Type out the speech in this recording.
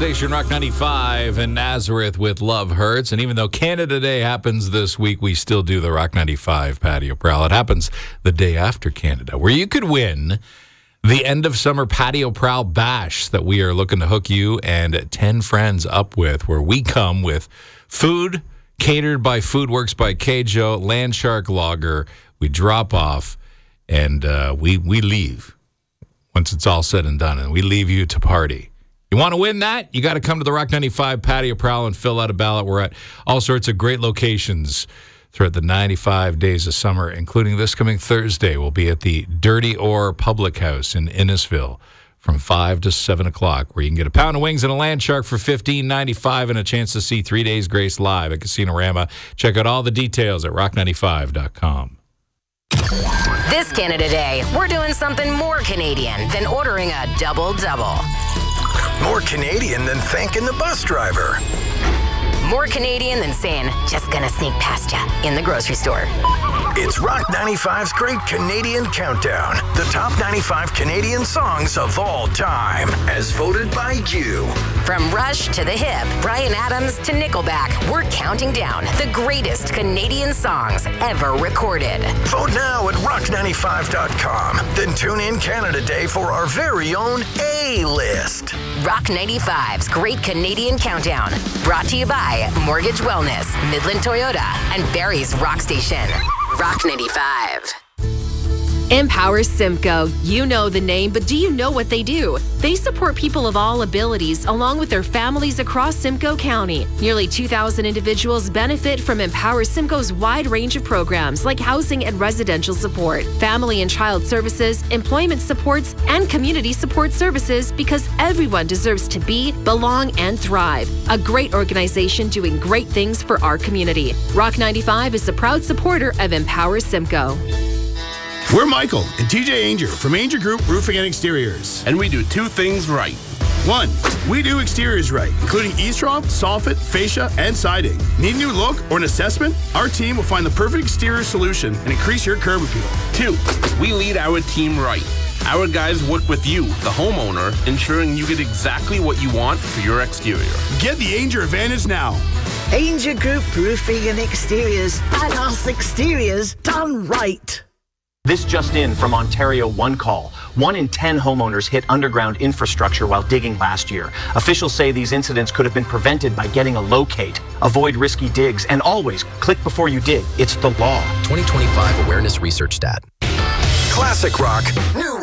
station, Rock 95 and Nazareth with Love Hurts. And even though Canada Day happens this week, we still do the Rock 95 patio prowl. It happens the day after Canada, where you could win the end of summer patio prowl bash that we are looking to hook you and 10 friends up with, where we come with food catered by Foodworks by Keijo, Landshark Lager. We drop off and we leave once it's all said and done, and we leave you to party. You want to win that? You got to come to the Rock 95 Patio Prowl and fill out a ballot. We're at all sorts of great locations throughout the 95 days of summer, including this coming Thursday. We'll be at the Dirty Ore Public House in Innisfil from 5 to 7 o'clock, where you can get a pound of wings and a land shark for $15.95 and a chance to see 3 Days Grace live at Casino-Rama. Check out all the details at rock95.com. This Canada Day, we're doing something more Canadian than ordering a double-double. More Canadian than thanking the bus driver. More Canadian than saying, just gonna sneak past ya in the grocery store. It's Rock 95's Great Canadian Countdown. The top 95 Canadian songs of all time, as voted by you. From Rush to The Hip, Bryan Adams to Nickelback, we're counting down the greatest Canadian songs ever recorded. Vote now at rock95.com. Then tune in Canada Day for our very own A-list. Rock 95's Great Canadian Countdown. Brought to you by Mortgage Wellness, Midland Toyota, and Barrie's Rock Station. Rock 95. Empower Simcoe. You know the name, but do you know what they do? They support people of all abilities along with their families across Simcoe County. Nearly 2,000 individuals benefit from Empower Simcoe's wide range of programs like housing and residential support, family and child services, employment supports, and community support services, because everyone deserves to be, belong, and thrive. A great organization doing great things for our community. Rock 95 is a proud supporter of Empower Simcoe. We're Michael and TJ Ainger from Ainger Group Roofing and Exteriors. And we do two things right. 1. We do exteriors right, including eavesdrop, soffit, fascia, and siding. Need a new look or an assessment? Our team will find the perfect exterior solution and increase your curb appeal. 2. We lead our team right. Our guys work with you, the homeowner, ensuring you get exactly what you want for your exterior. Get the Ainger advantage now. Ainger Group Roofing and Exteriors. And us exteriors done right. This just in from Ontario One Call. 1 in 10 homeowners hit underground infrastructure while digging last year. Officials say these incidents could have been prevented by getting a locate. Avoid risky digs and always click before you dig. It's the law. 2025 Awareness Research Stat. Classic rock, new